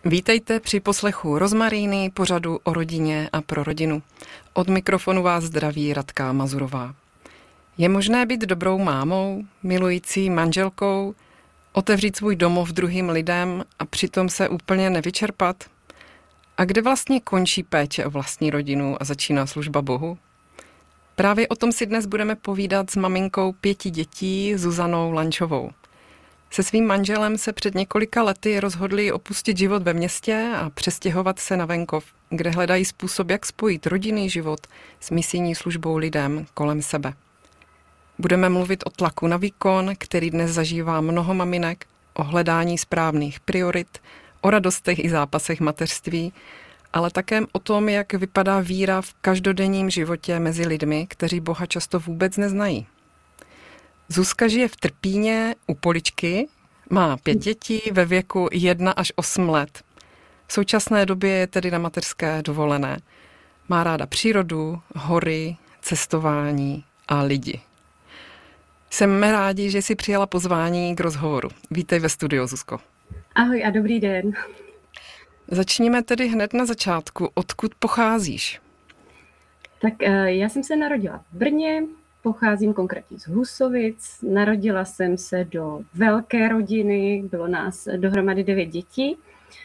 Vítejte při poslechu Rozmaríny, pořadu o rodině a pro rodinu. Od mikrofonu vás zdraví Radka Mazurová. Je možné být dobrou mámou, milující manželkou, otevřít svůj domov druhým lidem a přitom se úplně nevyčerpat? A kde vlastně končí péče o vlastní rodinu a začíná služba Bohu? Právě o tom si dnes budeme povídat s maminkou 5 dětí Zuzanou Lančovou. Se svým manželem se před několika lety rozhodli opustit život ve městě a přestěhovat se na venkov, kde hledají způsob, jak spojit rodinný život s misijní službou lidem kolem sebe. Budeme mluvit o tlaku na výkon, který dnes zažívá mnoho maminek, o hledání správných priorit, o radostech i zápasech mateřství, ale také o tom, jak vypadá víra v každodenním životě mezi lidmi, kteří Boha často vůbec neznají. Zuzka žije v Trpíně u Poličky, má 5 dětí ve věku 1 až 8 let. V současné době je tedy na mateřské dovolené. Má ráda přírodu, hory, cestování a lidi. Jsme rádi, že jsi přijala pozvání k rozhovoru. Vítej ve studiu, Zuzko. Ahoj a dobrý den. Začněme tedy hned na začátku. Odkud pocházíš? Tak já jsem se narodila v Brně, pocházím konkrétně z Husovic. Narodila jsem se do velké rodiny, bylo nás dohromady 9 dětí.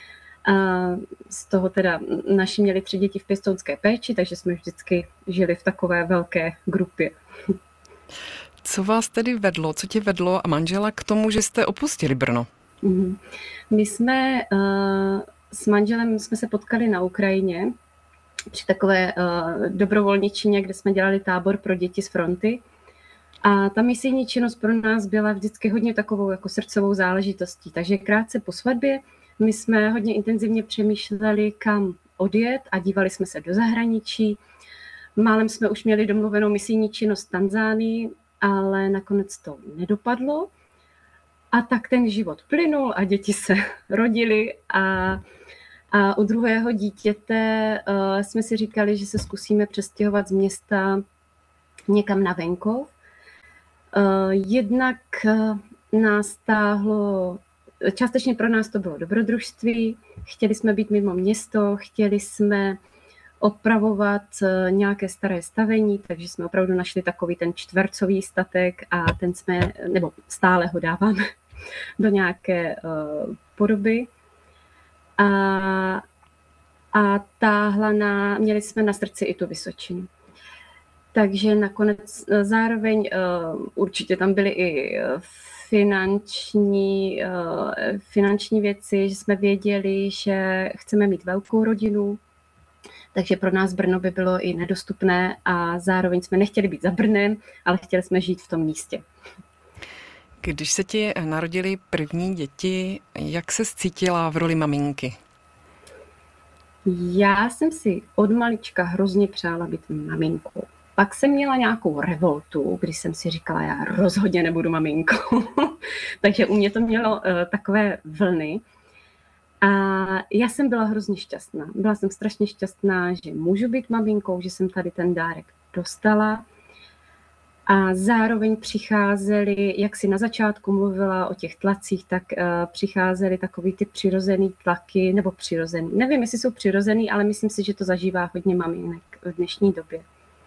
Z toho teda naši měli 3 děti v pěstounské péči, takže jsme vždycky žili v takové velké grupě. Co vás tedy vedlo, co tě vedlo a manžela k tomu, že jste opustili Brno? My jsme s manželem jsme se potkali na Ukrajině při takové dobrovolničině, kde jsme dělali tábor pro děti z fronty. A ta misijní činnost pro nás byla vždycky hodně takovou jako srdcovou záležitostí. Takže krátce po svatbě my jsme hodně intenzivně přemýšleli, kam odjet a dívali jsme se do zahraničí. Málem jsme už měli domluvenou misijní činnost v Tanzánii, ale nakonec to nedopadlo. A tak ten život plynul a děti se rodily a u druhého dítěte jsme si říkali, že se zkusíme přestěhovat z města někam na venkov. Jednak nás táhlo, částečně pro nás to bylo dobrodružství, chtěli jsme být mimo město, chtěli jsme opravovat nějaké staré stavení, takže jsme opravdu našli takový ten čtvercový statek a ten jsme, nebo stále ho dáváme do nějaké podoby. A měli jsme na srdci i tu Vysočinu. Takže nakonec zároveň určitě tam byly i finanční věci, že jsme věděli, že chceme mít velkou rodinu, takže pro nás Brno by bylo i nedostupné a zároveň jsme nechtěli být za Brnem, ale chtěli jsme žít v tom místě. Když se ti narodily první děti, jak se cítila v roli maminky? Já jsem si od malička hrozně přála být maminkou. Pak jsem měla nějakou revoltu, když jsem si říkala, já rozhodně nebudu maminkou. Takže u mě to mělo takové vlny. A já jsem byla hrozně šťastná. Byla jsem strašně šťastná, že můžu být maminkou, že jsem tady ten dárek dostala. A zároveň přicházely, jak si na začátku mluvila o těch tlacích, tak přicházely takový ty přirozený tlaky, nebo přirozený. Nevím, jestli jsou přirozený, ale myslím si, že to zažívá hodně maminek v dnešní době.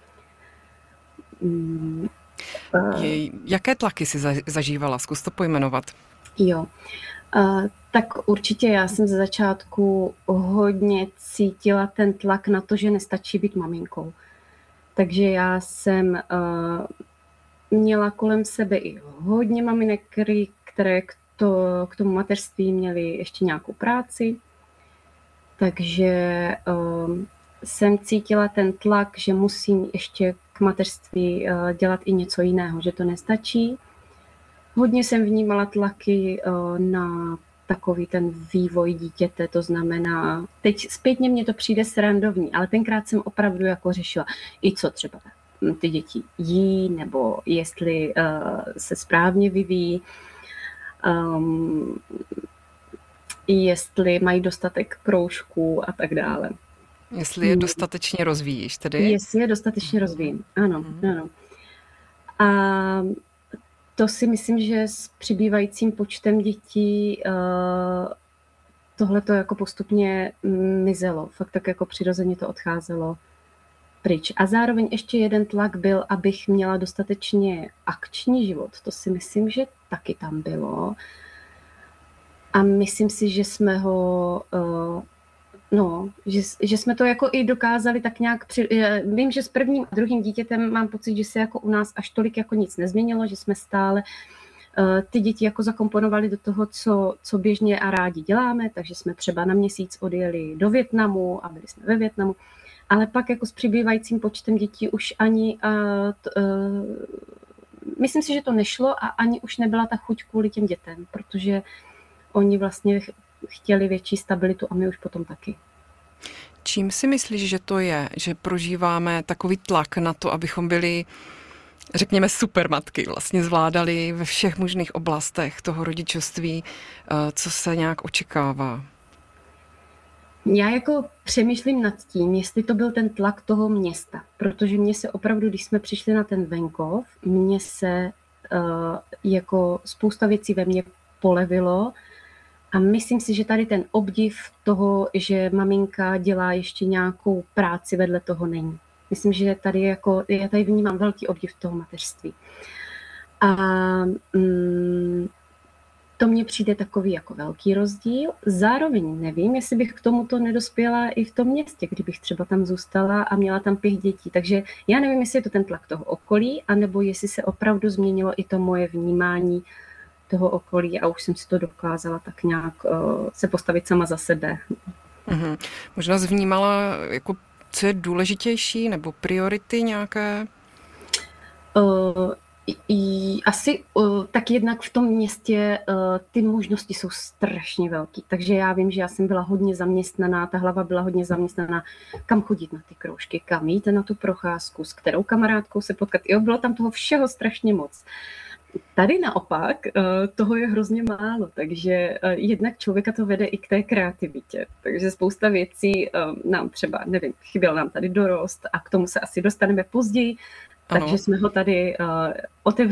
Jaké tlaky jsi zažívala? Zkus to pojmenovat. Jo, tak určitě já jsem ze začátku hodně cítila ten tlak na to, že nestačí být maminkou. Takže já jsem měla kolem sebe i hodně maminek, které k tomu mateřství měly ještě nějakou práci. Takže jsem cítila ten tlak, že musím ještě k mateřství dělat i něco jiného, že to nestačí. Hodně jsem vnímala tlaky na takový ten vývoj dítěte, to znamená, teď zpětně mně to přijde srandovní, ale tenkrát jsem opravdu jako řešila i co třeba ty děti jí, nebo jestli se správně vyvíjí, jestli mají dostatek kroužků a tak dále. Jestli je dostatečně rozvíjíš tedy? Jestli je dostatečně rozvíjím, ano, ano. A to si myslím, že s přibývajícím počtem dětí tohle to jako postupně mizelo. Fakt tak jako přirozeně to odcházelo pryč. A zároveň ještě jeden tlak byl, abych měla dostatečně akční život. To si myslím, že taky tam bylo. A myslím si, že jsme ho, že jsme to jako i dokázali tak nějak, vím, že s prvním a druhým dítětem mám pocit, že se jako u nás až tolik jako nic nezměnilo, že jsme stále ty děti jako zakomponovali do toho, co běžně a rádi děláme, takže jsme třeba na měsíc odjeli do Vietnamu a byli jsme ve Vietnamu, ale pak jako s přibývajícím počtem dětí už ani, myslím si, že to nešlo a ani už nebyla ta chuť kvůli těm dětem, protože oni vlastně chtěli větší stabilitu a my už potom taky. Čím si myslíš, že to je, že prožíváme takový tlak na to, abychom byli, řekněme, supermatky, vlastně zvládali ve všech možných oblastech toho rodičovství, co se nějak očekává? Já jako přemýšlím nad tím, jestli to byl ten tlak toho města, protože mně se opravdu, když jsme přišli na ten venkov, mně se jako spousta věcí ve mně polevilo a myslím si, že tady ten obdiv toho, že maminka dělá ještě nějakou práci vedle toho není. Myslím, že tady jako, já tady vnímám velký obdiv toho mateřství. A to mně přijde takový jako velký rozdíl. Zároveň nevím, jestli bych k tomuto nedospěla i v tom městě, kdybych třeba tam zůstala a měla tam 5 dětí. Takže já nevím, jestli je to ten tlak toho okolí, anebo jestli se opravdu změnilo i to moje vnímání toho okolí a už jsem si to dokázala tak nějak se postavit sama za sebe. Mm-hmm. Možná jsi vnímala, jako, co je důležitější, nebo priority nějaké? Asi tak jednak v tom městě ty možnosti jsou strašně velký, takže já vím, že já jsem byla hodně zaměstnaná, ta hlava byla hodně zaměstnaná, kam chodit na ty kroužky, kam jít na tu procházku, s kterou kamarádkou se potkat. Jo, bylo tam toho všeho strašně moc. Tady naopak toho je hrozně málo, takže jednak člověka to vede i k té kreativitě. Takže spousta věcí nám třeba, nevím, chyběl nám tady dorost a k tomu se asi dostaneme později, takže jsme ho tady otevřeli